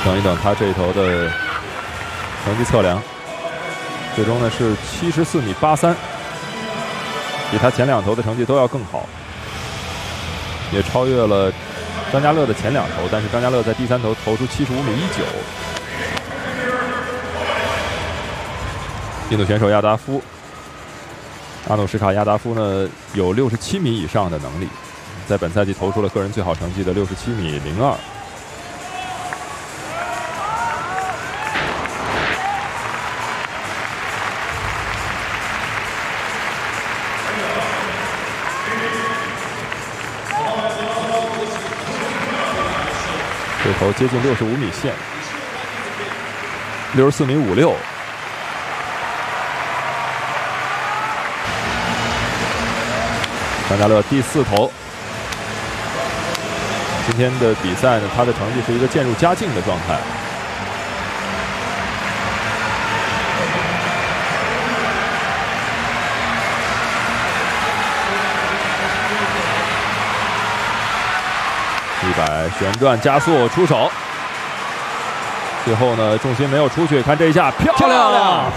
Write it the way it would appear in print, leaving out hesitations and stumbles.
等一等他这一头的成绩测量，最终呢是74.83米，比他前2头的成绩都要更好，也超越了张家乐的前2头，但是张家乐在第3头投出75.19米。印度选手亚达夫，阿努什卡亚达夫呢有67米以上的能力，在本赛季投出了个人最好成绩的67.02米。这头接近65米线，64.56米。张家乐第4投，今天的比赛呢，他的成绩是一个渐入佳境的状态。100旋转加速出手，最后呢重心没有出去，看这一下漂亮。